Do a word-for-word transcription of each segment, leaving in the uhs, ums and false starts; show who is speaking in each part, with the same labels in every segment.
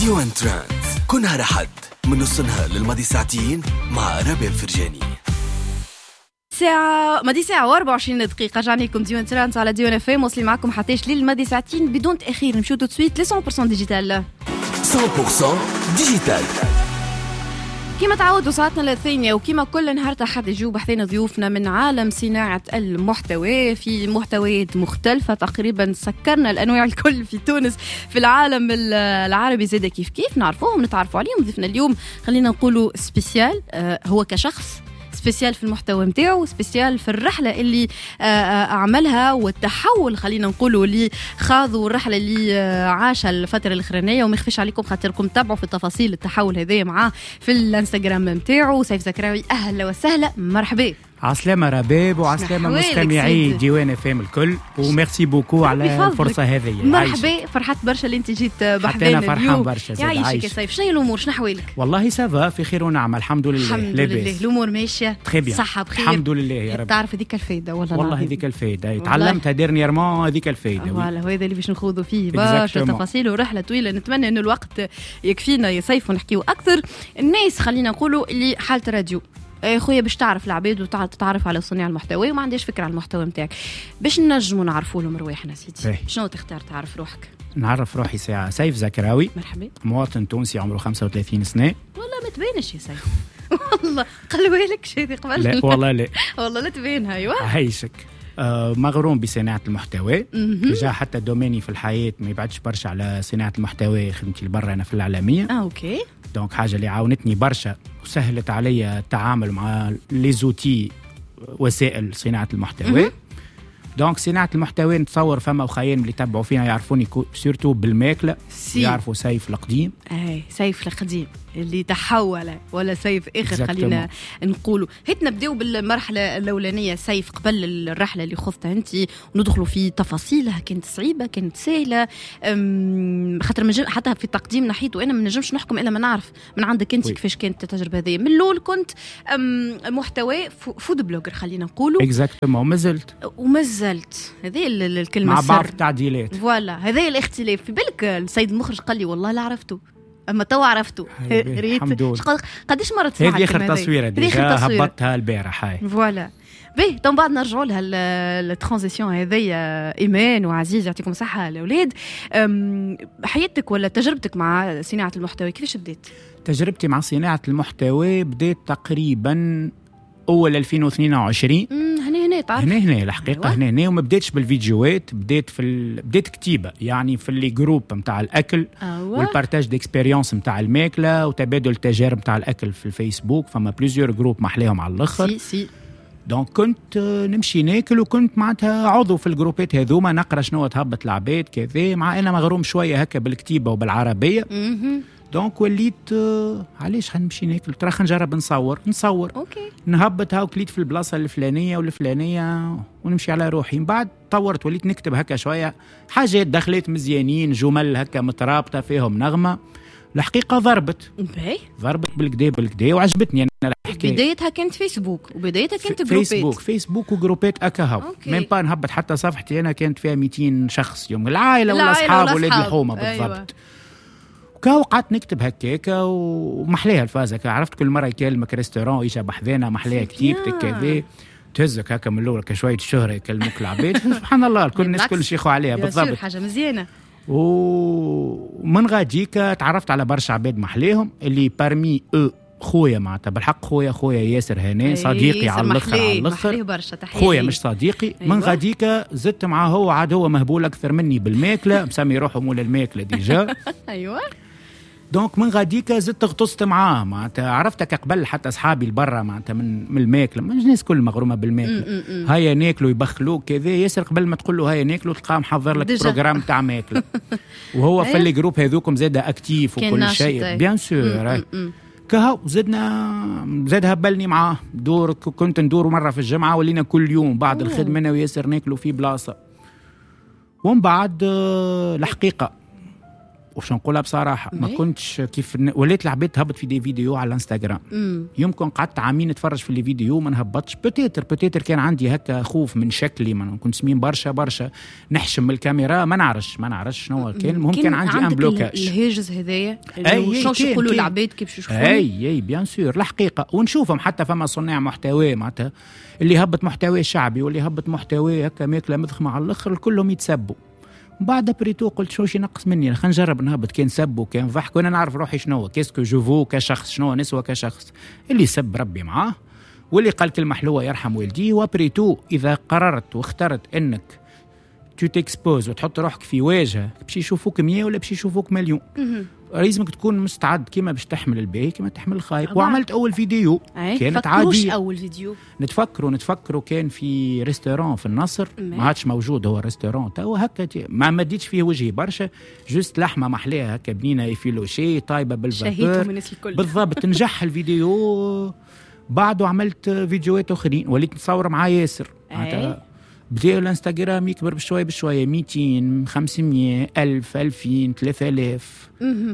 Speaker 1: راديو أن ترانس، كنها لحد من نص النهار للماضي ساعتين مع ربيع الفرجاني.
Speaker 2: ساعة ماضي ساعة وأربعة وعشرين دقيقة. رجعنيكم ديوان ترانس على ديوان اف ام. وصلي معكم حتىش ليل ماضي ساعتين بدون تأخير. نمشيو تو سويت ل مية بالمية ديجيتال.
Speaker 1: مية بالمية ديجيتال.
Speaker 2: كما تعودوا ساعتنا الثانية وكما كل نهار تحت يجوا بحثنا ضيوفنا من عالم صناعة المحتوى في محتويات مختلفة. تقريبا سكرنا الأنواع الكل في تونس في العالم العربي زيدا كيف كيف نعرفوهم نتعرفوا عليهم. ضيفنا اليوم خلينا نقولوا سبيسيال. آه هو كشخص سبيسيال في المحتوى متاعه، سبيسيال في الرحلة اللي عملها والتحول خلينا نقوله اللي خاضوا الرحلة اللي عاشها الفترة الأخرانية. وما يخفيش عليكم خاطركم تابعوا في تفاصيل التحول هذا معاه في الانستغرام متاعه. سيف زكراوي أهلا وسهلا مرحبا.
Speaker 3: عسلامة رباب وعسلامة مستمعي ديوان اف ام الكل وميرسي بوكو على الفرصة هذه.
Speaker 2: مرحبا، فرحت برشا اللي انت جيت بحذانا
Speaker 3: اليوم. فرحان برشا.
Speaker 2: يعيشك يا سيف. شنو الامور؟ شنو احوالك؟
Speaker 3: والله سافا في خير ونعمة الحمد لله.
Speaker 2: الحمد لله الامور ماشية
Speaker 3: صحة
Speaker 2: بخير
Speaker 3: الحمد لله يا رب.
Speaker 2: تعرف هذيك الفايدة والله
Speaker 3: والله هذيك الفايدة تعلمتها ديرنييرمون هذيك الفايدة.
Speaker 2: والله وهذا اللي باش نخوضوا فيه برشا تفاصيل ورحلة طويلة. نتمنى انه الوقت يكفينا يا سيف ونحكيو اكثر. الناس خلينا نقولوا اللي حالة راديو يا خويا باش تعرف العباد وتتعرف على صناع المحتوى وما عنديش فكره على المحتوى نتاعك. باش ننجموا نعرفوا لهم رواحنا سيدي. شنو تختار تعرف روحك؟
Speaker 3: نعرف روحي ساعه سيف زكراوي.
Speaker 2: مرحبا.
Speaker 3: مواطن تونسي عمره خمسة وثلاثين سنه.
Speaker 2: والله ما تبينش يا سيف. والله قالوا لك شيء قبل.
Speaker 3: لا والله لا.
Speaker 2: والله لا تبينها. ايوه
Speaker 3: عايشك. آه مغروم بصناعه المحتوى. جا حتى دوميني في الحياه ما يبعدش برشا على صناعه المحتوى. خدمتي لبرا انا في الاعلاميه.
Speaker 2: اه اوكي.
Speaker 3: دونك حاجه اللي عاونتني برشا وسهلت علي التعامل مع لي زوتي وسائل صناعه المحتوى. دونك صناعه المحتوى نتصور فما وخيان اللي تبعوا فينا يعرفوني سورتو بالماكله. يعرفوا سيف القديم.
Speaker 2: اي سيف القديم اللي تحول ولا سيف اخر خلينا نقولوا. هيت نبداو بالمرحله الاولانيه سيف قبل الرحله اللي خضتها انت وندخلوا في تفاصيلها. كانت صعيبه كانت سهله خاطر حتى في التقديم نحيت وانا ما نجمش نحكم الا ما نعرف من عندك انت كيفاش كانت التجربه هذه. من الاول كنت محتوى فود بلوجر خلينا نقولوا.
Speaker 3: اكزاكتومون مازلت
Speaker 2: ومازلت هذه الكلمه
Speaker 3: مع
Speaker 2: السر.
Speaker 3: بعض التعديلات
Speaker 2: فوالا هذا الاختلاف. في بالك السيد المخرج قال لي والله لا عرفته اما تو عرفته. ريت قداش مرت
Speaker 3: هذه اخر تصويره ديجا هبطتها البارح. هاي
Speaker 2: فوالا باهي. تو بعد نرجعوا لها الترانزيسيون هذيا. ايمان وعزيز يعطيكم صحه الاولاد. حياتك ولا تجربتك مع صناعه المحتوى كيفاش بدات؟
Speaker 3: تجربتي مع صناعه المحتوى بدات تقريبا اول ألفين واثنين وعشرين.
Speaker 2: هنا هنا تعرف
Speaker 3: هنا هنا الحقيقه. هنا هنا وما بديتش بالفيديوهات. بديت في ال... بديت كتيبه يعني في اللي جروب نتاع الاكل.
Speaker 2: أوه.
Speaker 3: والبارتاج ديكسبيريونس نتاع الماكله وتبادل التجارب نتاع الاكل في الفيسبوك. فما بليزيور جروب محليهم على الاخر.
Speaker 2: سي سي.
Speaker 3: دونك كنت نمشي ناكل وكنت معناتها عضو في الجروبات هذوما نقرا شنو تهبط العباد كذا. مع انا مغروم شويه هكا بالكتيبه وبالعربيه. دونك وليت آه علاش خنمشي ناكل ترى خنجرب نصور نصور
Speaker 2: اوكي
Speaker 3: نهبط هاو كليت في البلاصه الفلانيه والفلانيه ونمشي على روحي. من بعد طورت وليت نكتب هكا شويه حاجات دخلت مزيانين جمل هكا مترابطه فيهم نغمه. الحقيقه ضربت
Speaker 2: باهي
Speaker 3: ضربت بالكدا بالكدا وعجبتني انا الحكايه.
Speaker 2: بدايتها كانت فيسبوك وبدايتها كانت جروبات.
Speaker 3: فيسبوك فيسبوك وجروبات اكا هاو. ميم با نهبط حتى صفحتي انا كانت فيها مئتين شخص يوم العائله ولا اصحاب ولاد الحومه بالضبط. أيوة. وقعدت نكتب هكاكا ومحليها الفازة. عرفت كل مرة يكلمك ريستوران إيشا بحذانا محليها كتيبتك كذا تهزك هكا من الأول كشوية شهرة يكلمك العباد. سبحان الله كل الناس كل شيء يخو عليها بالضبط.
Speaker 2: حاجة مزيانة.
Speaker 3: ومن غاديكا تعرفت على برشا عباد محليهم اللي بارمي أو خويا معناتها بالحق خويا خويا ياسر هنا صديقي على الاخر على الاخر خويا مش صديقي. أيوة. من غاديكا زدت معاه هو عاد هو مهبول أكثر مني بالماكلة مسمي روحه مول الماكلة ديجا.
Speaker 2: أيوة.
Speaker 3: دونك من غاديكا زدت اغتصت معاه معناتها عرفتك قبل حتى اصحابي البرا معناتها من من الماكله. ما الناس كل مغرومه بالماكله. هيا ناكلوا يبخلوك كذا ياسر قبل ما تقول له هيا ناكلوا تلقاه محضر لك بروجرام تاع ماكله. وهو في اللي جروب هذوكم زاد اكتيف وكل شيء بيان سور. كهو زدنا زاد هبلني معاه دور. كنت ندور مره في الجمعه ولينا كل يوم بعد الخدمه انا وياسر ناكلوا في بلاصه. ومن بعد الحقيقه وش نقولها بصراحه ما كنتش كيف وليت العباد تهبط في دي فيديو على الانستغرام.
Speaker 2: مم.
Speaker 3: يمكن قعدت عامين نتفرج في الفيديو ما نهبطش بوتيتر بوتيتر كان عندي هكا خوف من شكلي ما كنت سمين برشا برشا نحشم من الكاميرا ما نعرفش ما نعرفش شنو كان. المهم كان عندي ان بلوكاج
Speaker 2: الهاجس هذايا
Speaker 3: شنو
Speaker 2: يقولوا العباد كيف يشوفوا
Speaker 3: اي اي بيان سور الحقيقه ونشوفهم حتى فما صناع محتوى معناتها اللي هبط محتوى شعبي واللي هبط محتوى هكا ماكله مضخمه على الاخر كلهم يتسبوا. بعد بريتو قلت شو شي نقص مني خلينا نجرب نهبط كان سبوا كان ضحك وانا نعرف روحي شنو كيسكو جوفو كشخص شنو نسوى كشخص اللي سب ربي معاه واللي قال كلمه حلوه يرحم والديه. وبريتو اذا قررت واخترت انك تو تكسبوز وتحط روحك في واجهه باش يشوفوك مية ولا باش يشوفوك مليون لازمك تكون مستعد كيما باش تحمل الباهي كيما تحمل الخايب. وعملت اول فيديو كانت عاديه
Speaker 2: اول فيديو
Speaker 3: نتفكروا نتفكروا كان في ريستوران في النصر ما عادش موجود هو ريستوران تو هكا ما مديتش فيه وجهي برشا جوست لحمه محليها هكا بنينه يفيلوشي طايبه بالفابور بالضبط. نجح الفيديو بعده عملت فيديوهات اخرين وليت نصور مع ياسر بدأ الانستغرام يكبر بشوية بشوية ميتين خمسمية ألف ألفين ثلاثة آلاف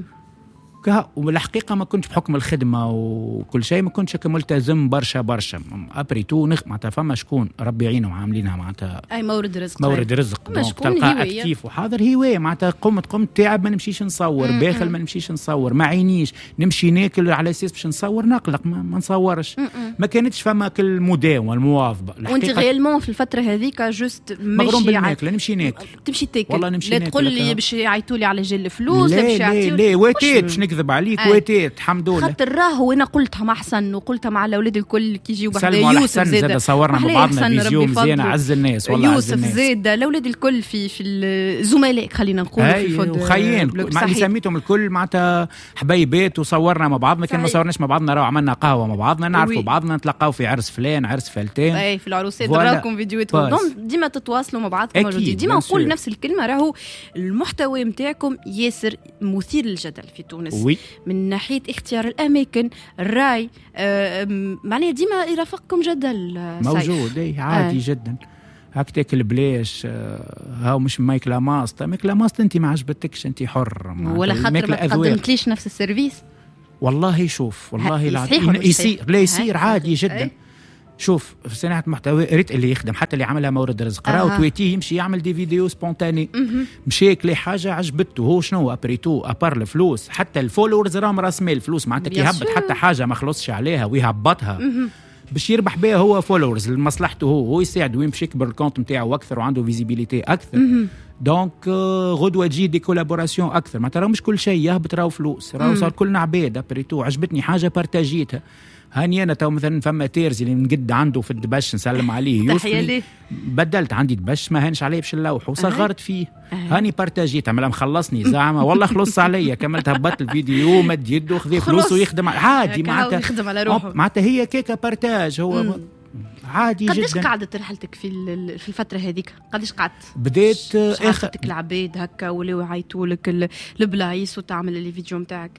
Speaker 3: والحقيقة ما كنتش بحكم الخدمة وكل شيء ما كنتش ملتزم برشا برشا أبريتو نخ معناتها فما شكون ربي يعينهم عاملينها معناتها
Speaker 2: أي مورد رزق
Speaker 3: مورد رزق تلقى أكتيف وحاضر هواية معناتها قمت قمت تعب ما نمشيش نصور باخل ما نمشيش نصور ما عينيش نمشي ناكل على أساس باش نصور نقلق ما, ما نصورش ما كانتش فما كل مداومة المواظبة.
Speaker 2: وانت غيالمون في الفترة هذيك جوست
Speaker 3: مغروم بالماكلة نمشي ناكل
Speaker 2: تمشي تاكل
Speaker 3: والله نمشي
Speaker 2: لا
Speaker 3: ناكل
Speaker 2: تقول لي باش يعيطوا لي على جل فلوس لا
Speaker 3: باش يعيطوا لي لا واتيت باش نكذب عليك آه. واتيت الحمد لله
Speaker 2: خاطر راهو انا قلتها مع حسن وقلتها مع الاولاد الكل كي يجيو بعد يوسف زاد
Speaker 3: صورنا مع بعضنا فيديو مزيانه عز الناس والله
Speaker 2: يوسف زاد الاولاد الكل في في الزملاء خلينا نقولوا في فود
Speaker 3: وخيين مع اللي سميتهم الكل معناتها حبايبات وصورنا مع بعضنا كان ما صورناش مع بعضنا راهو عملنا قهوه مع بعضنا نعرفوا بعضنا نتلاقاو في عرس فلان عرس فلتان
Speaker 2: اي في العروسات راكم فيديوهاتكم ديما تتواصلوا مع بعضكم موجودين ديما نقول نفس الكلمه راهو المحتوى نتاعكم ياسر مثير للجدل في تونس
Speaker 3: وي.
Speaker 2: من ناحيه اختيار الاماكن الراي آه معناها ديما يرافقكم جدل
Speaker 3: موجود اي عادي آه. جدا هكتاك البلاش هاو مش مايكلا ماست مايكلا ماست انت ما عجبتكش انت حر
Speaker 2: ولا خاطر ما قدمتليش نفس السيرفيس
Speaker 3: والله شوف والله العظيم يصير لا يصير عادي جدا أي. شوف في صناعة محتوى ريت اللي يخدم حتى اللي عملها مورد رزق راهو آه. تويتي يمشي يعمل دي فيديو سبونتاني مشي كلي حاجة عجبته هو شنو ابريتو ابار الفلوس حتى الفولورز راهم راس مال الفلوس معناتها كي يهبط حتى حاجة ما خلصش عليها ويهبطها باش يربح بها هو فولورز لمصلحته هو هو يساعد ويمشي يكبر الكونت نتاعو اكثر وعنده فيزيبيليتي اكثر دونك غدوه تجي دي كولابوراسيون اكثر معناتها راهو مش كل شيء يهبط راهو فلوس راهو صار كلنا عباد ابريتو عجبتني حاجه بارتاجيتها هاني انا تو مثلا فما تيرزي اللي نقد عنده في الدبش نسلم عليه يوسف بدلت عندي دبش ما هانش عليه باش نلوح وصغرت فيه هاني بارتاجيت عملها مخلصني زعما والله خلص عليا كملت هبط الفيديو مد يده خذ فلوسه ويخدم عادي معناتها
Speaker 2: يخدم على روحه
Speaker 3: معناتها هي كيكه بارتاج هو مم. عادي جدا.
Speaker 2: قديش قعدت رحلتك في في الفتره هذيك قديش قعدت
Speaker 3: بديت
Speaker 2: اخذتك العباد هكا ولاو يعيطوا لك البلايص وتعمل الفيديو نتاعك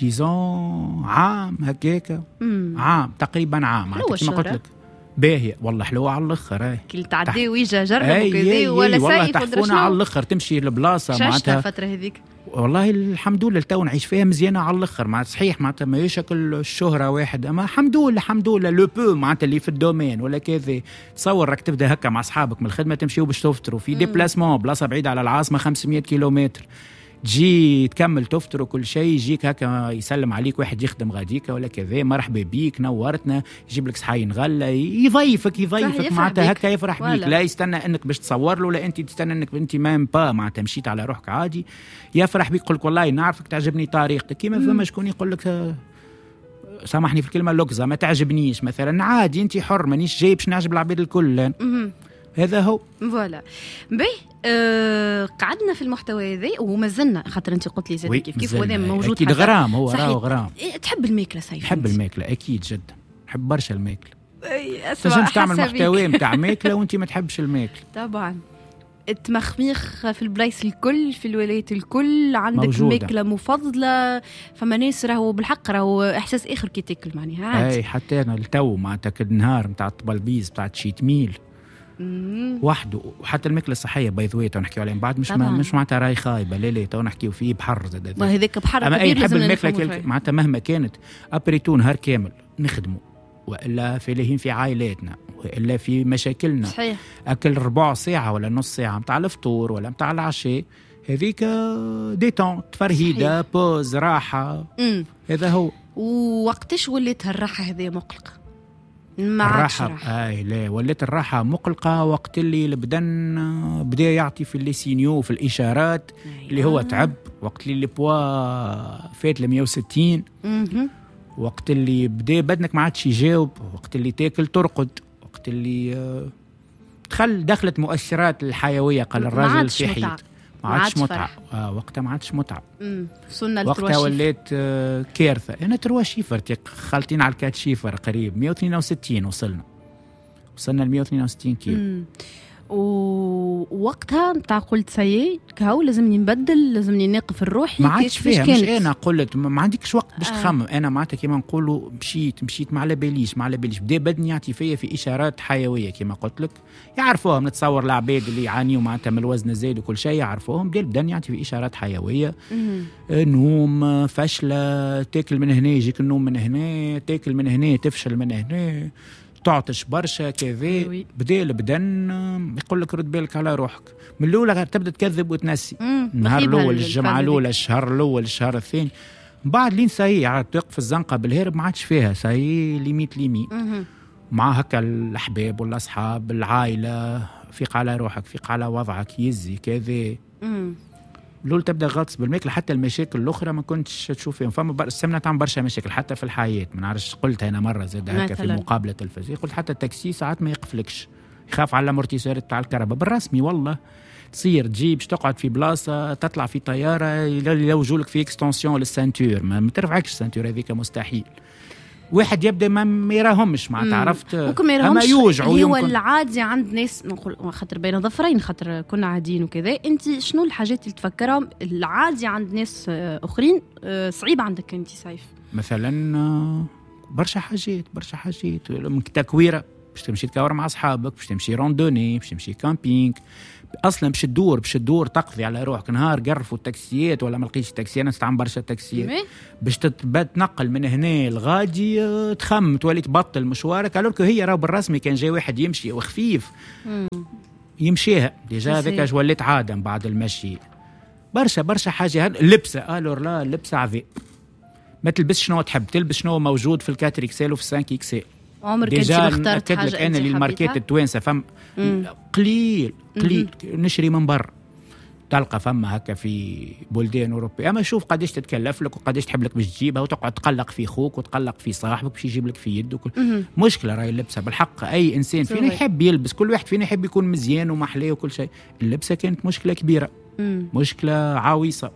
Speaker 3: ديزون عام هكاك عام تقريبا عام كما قلت لك باهية والله حلوة على الاخر هاي
Speaker 2: كي تعدي ويجا جرب وكذا ولا
Speaker 3: والله تحفونا على الاخر تمشي البلاصه
Speaker 2: معناتها الفتره هذيك
Speaker 3: والله الحمد لله تو نعيش فيها مزيانه على الاخر مع صحيح معناتها ما يشكل الشهره واحد اما الحمد لله الحمد لله لو بو معناتها اللي في الدومين ولا كذا تصور راك تبدا هكا مع اصحابك من الخدمه تمشيو باش تفطروا في ديبلاسمون بلاصه بعيده على العاصمه خمسمية كيلومتر تجي تكمل تفطر وكل شيء يجيك هكا يسلم عليك واحد يخدم غاديك ولا كذا مرحبا بيك نورتنا يجيب لك صحاين غله يضيفك يضيفك معناتها هكا يفرح بيك لا يستنى انك باش تصور له لا انت تستنى انك انت مام با معناتها مشيت على روحك عادي يفرح بيك يقول لك والله نعرفك تعجبني طريقتك كيما فما شكون يقول لك سامحني في الكلمه لوكزه ما تعجبنيش مثلا عادي انت حر مانيش جاي باش نعجب العباد الكل هذا هو
Speaker 2: فوالا بي آه قعدنا في المحتوى هذا وما زلنا خاطر انت قلت لي زاد كيف كيف وهذا موجود
Speaker 3: اكيد غرام هو راهو غرام
Speaker 2: تحب الماكله سيف
Speaker 3: تحب الماكله اكيد جدا نحب برشا الماكله تنجمش تعمل محتوى نتاع ماكله وانت ما تحبش الماكله
Speaker 2: طبعا التمخميخ في البلايص الكل في الولايات الكل عندك ماكله مفضله فما ناس راهو بالحق راهو احساس اخر كي تاكل معناها
Speaker 3: اي حتى انا التو معناتها النهار نتاع الطبلبيز نتاع تشيت ميل وحده. وحتى الماكله الصحيه باي ذا واي تو نحكيو عليها من بعد، مش ما مش معناتها راي خايبه، لا لا تو نحكيو فيه بحر زاد.
Speaker 2: ما هذاك بحر
Speaker 3: اما اي
Speaker 2: كبير
Speaker 3: نحب
Speaker 2: لازم
Speaker 3: الماكله معناتها مهما كانت ابريتو نهار كامل نخدموا، والا فالحين في عائلاتنا والا في مشاكلنا
Speaker 2: صحيح.
Speaker 3: اكل ربع ساعه ولا نص ساعه متاع الفطور ولا متاع العشاء، هذيك ديتون تفرهيده بوز راحه.
Speaker 2: مم.
Speaker 3: هذا هو.
Speaker 2: ووقتش وليت هالراحه هذه مقلقه؟ ما عادش
Speaker 3: الراحه اي لا، ولات الراحه مقلقه وقت اللي البدن بدا يعطي في اللي سينيو في الاشارات. أيوة. اللي هو تعب، وقت اللي البوا فات ل مية وستين، وقت اللي بدا بدنك ما عادش يجاوب، وقت اللي تاكل ترقد، وقت اللي دخل دخلت مؤشرات الحيويه قال الراجل في حيط، ما عادش متعه. آه وقتها ما عادش متعه.
Speaker 2: امم وصلنا
Speaker 3: وقتها ولات آه كارثه. انا تروا شيفر خالطين على الكات شيفر قريب مية واثنين وستين وصلنا وصلنا ل مية واثنين وستين كيلو.
Speaker 2: مم. ووقتها انت قلت سيء كهو لازمني نبدل، لازمني ناقف الروحي.
Speaker 3: ما عادش فيها، مش انا قلت ما عندكش وقت باش آه. تخمم. انا معناتها كيما نقولوا مشيت مشيت ما على باليش ما على باليش بدا بدني يعطي فيا في اشارات حيويه كيما قلت لك، يعرفوهم. نتصور العباد اللي يعانيوا معناتها من الوزن الزايد وكل شيء يعرفوهم، بدا بدني يعطي في اشارات حيويه. مم. نوم فشله، تاكل من هنا يجيك النوم من هنا، تاكل من هنا تفشل من هنا، تعطش برشا كذا. بدا البدن يقول لك رد بالك على روحك. من الاولى تبدا تكذب وتنسي، النهار الاول الجمعه الاولى الشهر الاول الشهر الثاني، بعد لين ساي عاد توقف الزنقه بالهرب ما عادش فيها، ساي ليميت ليميت مع هكا الاحباب والاصحاب العائله. فيق على روحك، فيق على وضعك، يزي كذا. لول تبدا غطس بالماكله. حتى المشاكل الاخرى ما كنتش تشوف فيهم. فما السمنه تعمل برشا مشاكل حتى في الحياه. ما نعرفش قلت انا مره زاد هكا في مقابله تلفزيونيه، قلت حتى التاكسي ساعات ما يقفلكش، يخاف على الامورتيسور تاع الكهرباء بالرسمي. والله تصير تجيب تقعد في بلاصه، تطلع في طياره يلوجوا لك في اكستنسيون للسانتور، ما ترفعكش السانتور هذيك مستحيل. واحد يبدا ما يراهمش معناتها عرفت،
Speaker 2: ممكن ما يراهمش. اللي هو العادي عند ناس نقول خاطر بين ظفرين خاطر كنا عاديين وكذا. انت شنو الحاجات اللي تفكرهم العادي عند ناس اخرين صعيبه عندك انت سيف؟
Speaker 3: مثلا برشا حاجات برشا حاجات من تكويره، باش تمشي تكور مع اصحابك، باش تمشي روندوني، باش تمشي كامبينغ. اصلا باش تدور باش تدور تقضي على روحك نهار قرفوا التاكسيات ولا ما لقيتش تاكسي. انا نستعمل برشا تاكسيات باش تتنقل من هنا لغادي تخم تولي تبطل مشوارك. قالوا لك هي راه بالرسمي كان جاي واحد يمشي وخفيف يمشيها ديجا هذاك ولات عاده بعد المشي. برشا برشا حاجه. اللبسه قالوا لا اللبسه عذاب، ما تلبس شنو تحب تلبس، شنو موجود في الكاتر اكسل وفي السانك اكسل.
Speaker 2: عمرك انت ما اخترت حاجه؟
Speaker 3: انا للماركات التوانسه فم مم. قليل قليل مم. نشري من برا. تلقى فما هكا في بلدان اوروبيه، اما شوف قداش تتكلف لك وقداش تحب لك باش تجيبها، وتقعد تقلق في خوك وتقلق في صاحبك باش يجيب لك في يدك. مشكله راهي اللبسه بالحق. اي انسان فينا يحب يلبس، كل واحد فينا يحب يكون مزيان ومحلاه وكل شيء. اللبسه كانت مشكله كبيره، مم. مشكله عويصه.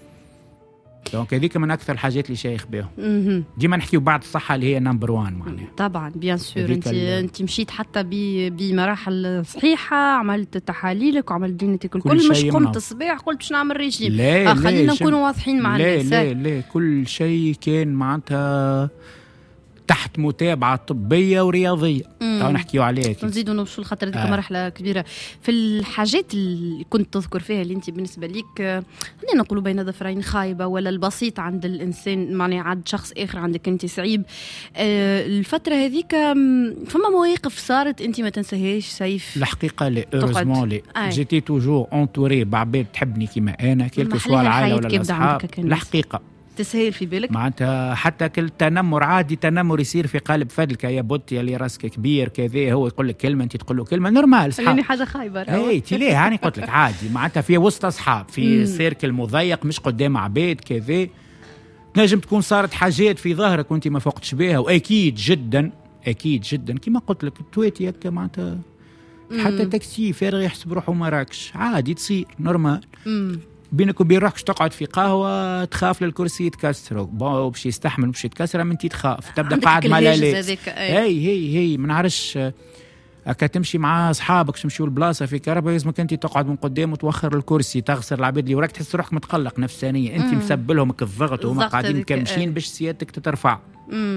Speaker 3: دونك هذيك من اكثر الحاجات اللي شايخ بهم. ديما نحكيو بعد الصحه اللي هي نمبر وان معناها.
Speaker 2: طبعا بيان سور. انت انت مشيت حتى بمراحل صحيحه، عملت تحاليلك وعملت دينتك الكل، مش قمت الصباح قلت باش نعمل ريجيم.
Speaker 3: لا آه
Speaker 2: خلينا نكونوا واضحين مع
Speaker 3: الناس.
Speaker 2: لا
Speaker 3: لا لا كل شيء كان معناتها تحت متابعه طبيه ورياضيه. تو نحكيو عليها
Speaker 2: نزيدوا نوصل خاطر هذيك آه. مرحله كبيره. في الحاجات اللي كنت تذكر فيها اللي انت بالنسبه ليك خلينا نقولوا بين ظفرين خايبه ولا البسيط عند الانسان معني عند شخص اخر عندك انت صعيب، آه الفتره هذيك فما مواقف صارت انت ما تنساهاش سيف؟
Speaker 3: الحقيقه لا اوروزمون لا آه. جيتي توجور اونتوري بعباد تحبني كيما انا كيلكو سوا العائله ولا الاصحاب. الحقيقه
Speaker 2: تسهيل في بالك
Speaker 3: معناتها حتى كل تنمر عادي تنمر يصير في قالب فدلك يا بوت يا اللي راسك كبير كذا، هو يقول لك كلمه انت تقول له كلمه نورمال صحاب.
Speaker 2: يعني حاجه خايبه
Speaker 3: اي تي ليه هاني قلت لك عادي معناتها في وسط اصحاب في سيركل مضيق مش قدام عباد كذا. تنجم تكون صارت حاجات في ظهرك وانت ما فقتش بها، واكيد جدا اكيد جدا كما قلت لك تويتي هكا معناتها حتى تاكسي فارغ يحسب روحه ما راكش عادي تصير نورمال. بينك وبين روحك تقعد في قهوه تخاف للكرسي يتكسر بون باش يستحمل باش يتكسر من انت تخاف تبدا قاعد ملالي. هي هي هي ما نعرفش هكا تمشي مع اصحابك تمشيوا البلاصه في كهرباء لازمك انت تقعد من قدام وتوخر الكرسي تغسر العباد اللي وراك تحس روحك متقلق نفسانيا انت مسبلهم الضغط وهم قاعدين مكمشين باش سيادتك تترفع.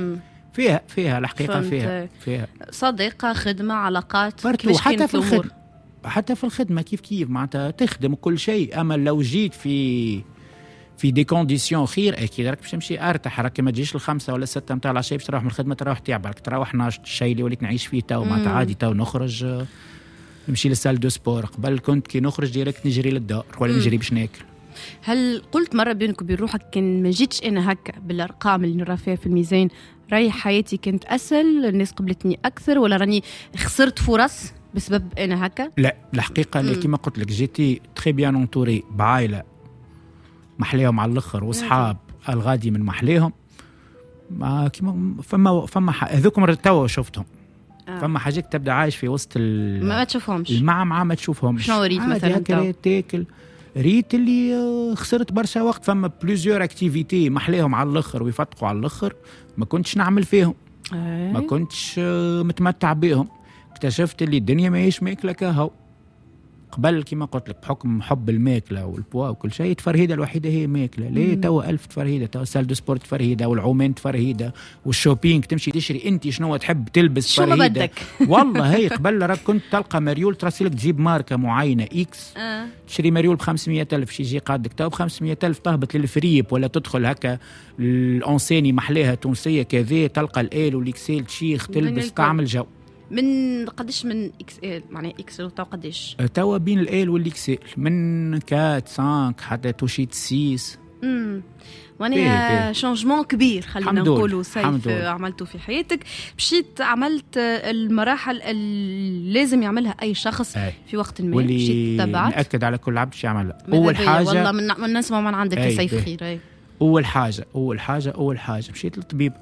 Speaker 3: فيها فيها الحقيقه
Speaker 2: فهمت.
Speaker 3: فيها فيها
Speaker 2: صديقه خدمه علاقات
Speaker 3: برتو حتى في الخدمه حتى في الخدمه كيف كيف معناتها تخدم كل شيء. اما لو جيت في في دي كونديسيون خير اكيد راك باش تمشي ارتاح. راك ما تجيش الخمسه ولا السته نتاع العشاء باش تروح من الخدمه تروح تعبك تروح اثنا عشر. الشيء اللي وليت نعيش فيه تو معناتها عادي تو نخرج نمشي للسال دو سبور. قبل كنت كي نخرج ديريكت نجري للدار ولا نجري باش ناكل.
Speaker 2: هل قلت مره بينك وبين روحك كان ما جيتش انا هكا بالارقام اللي نرى فيها في الميزان راي حياتي كانت اسهل الناس قبلتني اكثر ولا راني خسرت فرص بسبب انا هكا؟
Speaker 3: لا الحقيقه اللي كما قلت لك جيتي تري بيان اونتوري بعائله محليهم على الاخر واصحاب الغادي من محليهم. ما كيما فما فما هذوكم توا شفتهم آه. فما حاجات تبدا عايش في وسط
Speaker 2: ما تشوفهمش
Speaker 3: المع مع ما تشوفهمش.
Speaker 2: شنو ريت مثلا
Speaker 3: تاكل ريت اللي خسرت برشا وقت. فما بليزيور اكتيفيتي محليهم على الاخر ويفتقوا على الاخر ما كنتش نعمل فيهم
Speaker 2: أي.
Speaker 3: ما كنتش متمتع بهم. اكتشفت اللي الدنيا ما هيش ماكله كهو. قبل كما قلت لك بحكم حب الماكله والبوا وكل شيء التفرهيده الوحيده هي ماكله. ليه توا ألف تفرهيده تو سال دو سبورت تفرهيده والعومان تفرهيده والشوبينج تمشي تشري انت شنو تحب تلبس تفرهيده. والله هي قبل راك كنت تلقى مريول تراسلك تجيب ماركه معينه اكس
Speaker 2: آه.
Speaker 3: تشري مريول ب خمسمية ألف شي يجي قادك تو ب خمسمية ألف تهبط للفريب ولا تدخل هكا الأنساني محليها تونسيه كذا تلقى الال والاكسيل تشيخ تلبس تعمل جو.
Speaker 2: من قديش من اكس ال معناها اكس ال تو قديش
Speaker 3: توا بين ال والاكسل من أربعة خمسة حتى توشيت ستة.
Speaker 2: امم وانا شانجمون كبير خلينا نقولوا سيف عملته في حياتك. مشيت عملت المراحل اللي لازم يعملها اي شخص أي. في وقت ما مشيت تبعت
Speaker 3: ناكد على كل عبد شي يعملها. اول حاجه
Speaker 2: والله من, من نسمع من عندك يا سيف خير. أي.
Speaker 3: اول حاجه اول حاجه اول حاجه مشيت للطبيب.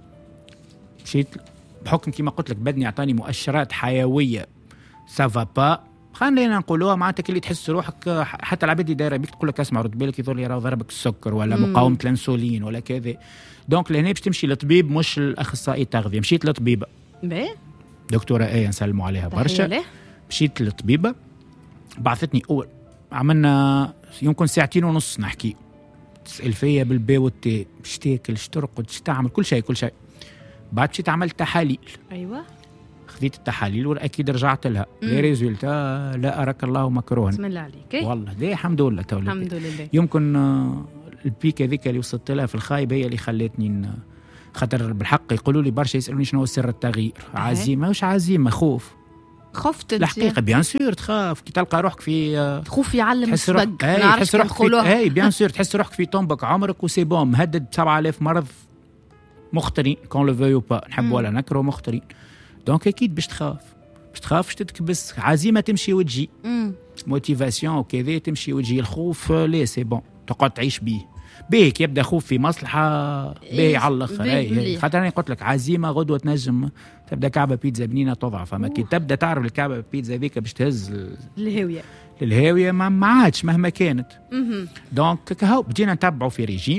Speaker 3: مشيت بحكم كما قلت لك بدني اعطاني مؤشرات حيويه سافا با خلينا نقولوها معناتها اللي تحس روحك حتى العباد اللي دايره بيك تقول لك اسمع رد بالك يظل يرى ضربك السكر ولا مم. مقاومه الانسولين ولا كذا. دونك لهنا باش تمشي للطبيب مش الاخصائي تغذيه. مشيت للطبيبه
Speaker 2: باهي
Speaker 3: دكتوره ايه نسلموا عليها برشا. مشيت للطبيبه بعثتني اول عملنا يمكن ساعتين ونص نحكي تسال فيا بالبي والتي باش تاكل باش ترقد باش تعمل كل شيء كل شيء. بعد مشيت عملت تحاليل.
Speaker 2: ايوه
Speaker 3: خذيت التحاليل واكيد رجعت لها لي ريزولتا لا اراك الله مكروها.
Speaker 2: بسم الله عليك.
Speaker 3: والله دي الحمد لله تو
Speaker 2: الحمد لله.
Speaker 3: يمكن البيك هذيك اللي وصلت لها في الخايب هي اللي خلتني خاطر بالحق يقولوا لي برشا يسالوني شنو هو سر التغيير. عزيمه مش عزيمه خوف.
Speaker 2: خفت
Speaker 3: الحقيقه بيان سور تخاف كي تلقى روحك في
Speaker 2: خوف يعلم السبق.
Speaker 3: تحس روحك في اي بيان سور تحس روحك في طنبك عمرك وسي بون مهدد بسبعة آلاف مرض مخترين كون لو فيو با نحب ولا نكره مخترين. دونك اكيد باش تخاف باش تخاف باش تتكبس. عزيمه تمشي وتجي موتيفاسيون وكذا تمشي وتجي. الخوف لا سي بون تقعد تعيش بيه بيك يبدا خوف في مصلحه باهي على الاخر. اي خاطر انا قلت لك عزيمه غدوه تنجم تبدا كعبه بيتزا بنينه تضعف. اما كي تبدا تعرف الكعبه بيتزا ذيك باش تهز
Speaker 2: الهاويه
Speaker 3: للهاويه ما عادش مهما كانت. دونك كهو بدينا نتبعوا في ريجيم.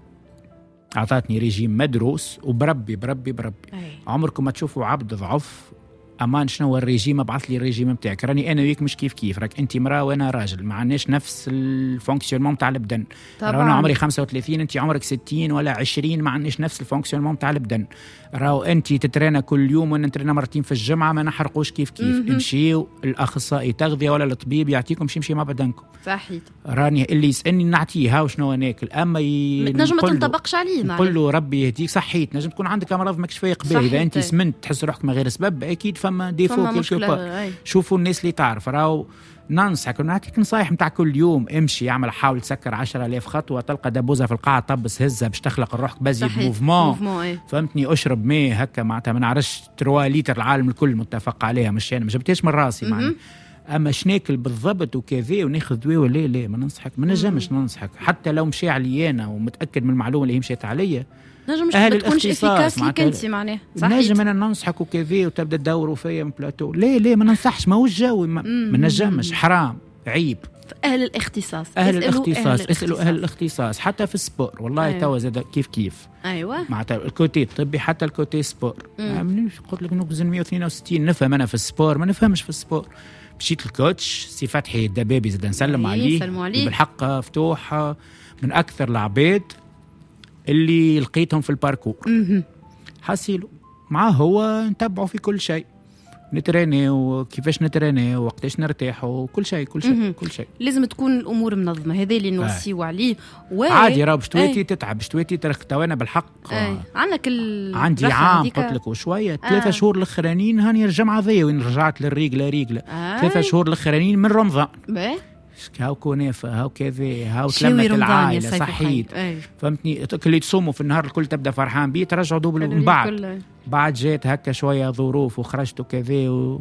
Speaker 3: أعطتني ريجيم مدروس وبربي بربي بربي أي. عمركم ما تشوفوا عبد ضعف امان شنو هو الريجيم ابعث لي الريجيم نتاعك. راني انا وياك مش كيف كيف راك انت مراه وانا راجل ما عندناش نفس الفونكسيونمون تاع البدن. رانا عمري خمسة وثلاثين انت عمرك ستين ولا عشرين ما عندناش نفس الفونكسيونمون تاع البدن. راهو انت تترينا كل يوم وانا نترينا مرتين في الجمعه ما نحرقوش كيف كيف. امشيو الاخصائي تغذيه ولا الطبيب يعطيكم شي مشي مع بدنكم
Speaker 2: صحيح.
Speaker 3: راني اللي يسالني نعطيه هاو شنو ناكل. اما ي...
Speaker 2: نجم ما تنطبقش عليه
Speaker 3: نقول له ربي يهديك صحيت نجم تكون عندك امراض ماكش فيها قبل. اذا انت سمنت تحس روحك من غير سبب اكيد فما ديفو. شوفوا الناس اللي تعرف راهو ننصحك ونعطيك نصايح نتاع كل يوم. امشي اعمل حاول تسكر عشرة آلاف خطوه تلقى دبوزه في القاعه طبس هزه باش تخلق روحك بزي موفمون فهمتني. اشرب ماء هكا معناتها ما نعرفش ثلاثة لتر العالم الكل متفق عليها مش انا ما جبتهاش من راسي معناها. اما شناكل بالضبط وكذا وناخذ دواء ولا لا ما ننصحك ما نجمش ننصحك حتى لو مشي علي انا ومتاكد من المعلومه اللي هي مشيت عليا.
Speaker 2: نجم ما تكونش افيكاس ليك انت معناها.
Speaker 3: نجم انا ننصحك وكذا وتبدا تدوروا فيا من بلاتو. ليه ليه ما ننصحش ما هو الجو ما, ما نجمش حرام عيب.
Speaker 2: اهل الاختصاص
Speaker 3: اهل الاختصاص اسالوا اهل الاختصاص حتى في السبور والله. أيوة. توا زاد كيف كيف
Speaker 2: ايوه
Speaker 3: معناتها الكوتي الطبي حتى الكوتي سبور. قلت لك نوزن مية واثنين وستين نفهم انا في السبور ما نفهمش في السبور. مشيت الكوتش سي فتحي الدبابي زاد نسلم عليه بالحق مفتوح من اكثر العباد اللي لقيتهم في الباركور. حسيلو معاه هو نتبعه في كل شيء، نتريني وكيفاش نتريني وقتاش نرتاح وكل شيء كل شيء كل شيء.
Speaker 2: لازم تكون الامور منظمه، هذا اللي نوصيو عليه.
Speaker 3: عادي راه بشتويتي تتعب بشتويتي ترخ. تو انا بالحق
Speaker 2: عندك ال...
Speaker 3: عندي عام قلت لك وشويه ثلاثة آه. شهور الاخرانيين هاني رجع ضيا وين رجعت للريقله ريقله آه. ثلاثة شهور الاخرانيين من رمضان باهي هاو كنافه هاو كذا هاو تلمت العائله صحيت فهمتني. اللي تصوموا في النهار الكل تبدا فرحان بيه ترجعوا دوبل من بعد بعد جات هكا شويه ظروف وخرجت وكذا و...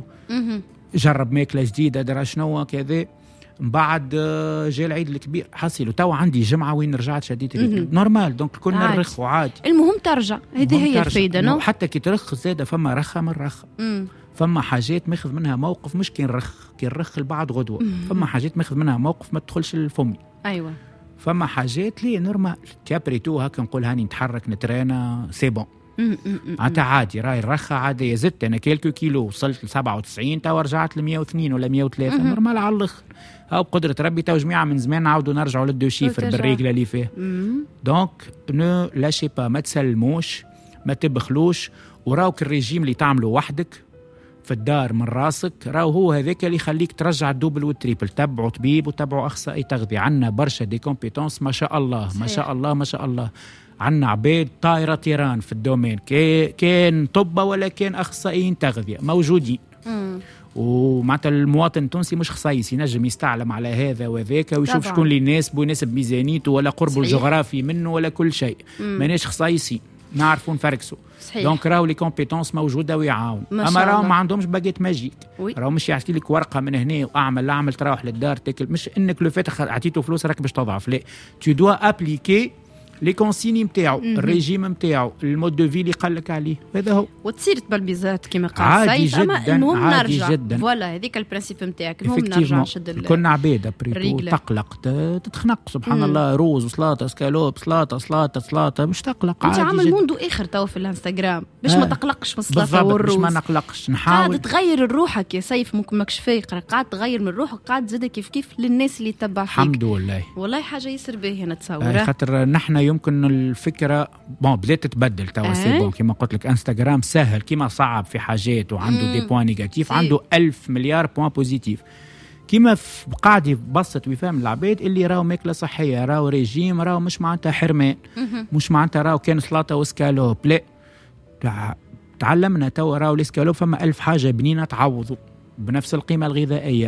Speaker 3: جرب ماكله جديده درا شنو كذا. من بعد جاء العيد الكبير حصل تو عندي جمعه وين رجعت شديت نورمال دونك كل نرخ وعادي.
Speaker 2: المهم ترجع هذه هي الفايده نو
Speaker 3: حتى كي ترخ زاده فما رخه من رخه فما حاجات ماخذ منها موقف مش كي نرخ كي نرخ البعض غدوه فما حاجات ماخذ منها موقف ما تدخلش لفمي.
Speaker 2: ايوه
Speaker 3: فما حاجات لي نورمال كابريتو هكا نقول هاني نتحرك نترانا سي بون معناتها عادي راي الرخه عاديه. زدت انا كيلكو كيلو وصلت ل سبعة وتسعين توا رجعت ل مية واثنين ولا مية وثلاثة نورمال على الاخر. او بقدره ربي تو جميعه من زمان نعاودوا نرجعوا للدو شيفر بالريقله اللي فيه. دونك نو لاشي با ما تسلموش ما تبخلوش وراوك الريجيم اللي تعمله وحدك في الدار من راسك راهو هو هذاك اللي يخليك ترجع الدوبل والتريبل. تبعوا طبيب وتبعوا اخصائي تغذيه. عندنا برشا دي كومبيتونس ما شاء الله ما شاء الله ما شاء الله. عندنا عباد طايره تيران في الدومين كي كان طب ولا كان اخصائيين تغذيه موجودين. ومعناتها المواطن التونسي مش خصيص ينجم يستعلم على هذا وذاك ويشوف شكون اللي يناسبه ويناسب ميزانيته ولا قربه الجغرافي منه ولا كل شيء. ماناش خصيصين نعرفوا نفركسوا. دونك راهو لي كومبيتونس موجوده ويعاون. اما راهو ما عندهمش باقيت ماجيك. راهو مش يعطي لك ورقه من هنا واعمل اعمل تروح للدار تاكل. مش انك لو فات عطيته فلوس راك باش تضعف لا تو دوا ابليكي لي كونسيني نتاعو الريجيم نتاعو المود دو في اللي قال لك عليه هذا هو.
Speaker 2: وتصير تبلبيزات كما قال
Speaker 3: عادي
Speaker 2: سيف.
Speaker 3: جدا المهم
Speaker 2: عادي
Speaker 3: نرجع
Speaker 2: جدا فوالا هذيك البرانسيب نتاعك. المهم نرجع نشد
Speaker 3: كنا عباده بريتو تقلق تتخنق سبحان مم. الله روز وسلاطه سكالوب سلاطه سلاطه سلاطه مش تقلق عادي جدا. انت عامل موندو
Speaker 2: اخر تو في الانستغرام باش آه. ما تقلقش من السلاطه والروز
Speaker 3: باش ما نقلقش نحاول
Speaker 2: قاعد تغير روحك يا سيف. ممكن ماكش فايق قاعد تغير من روحك قاعد تزيد كيف كيف للناس اللي تتبع فيك.
Speaker 3: الحمد لله
Speaker 2: والله حاجه يسر باهيه نتصور
Speaker 3: آه خاطر نحن يمكن الفكره بون بدات تتبدل توا سي بون كيما قلت لك انستغرام سهل كيما صعب في حاجات وعنده مم. دي بوان نيجاتيف عنده ألف مليار بوان بوزيتيف. كيما قاعد يبسط ويفهم العباد اللي راهو ماكله صحيه راهو ريجيم راهو مش معناتها حرمان مش معناتها راهو كان سلاطه وسكالوب لا. تعلمنا توا راهو الاسكالوب فما ألف حاجه بنينه تعوضوا بنفس القيمه الغذائيه.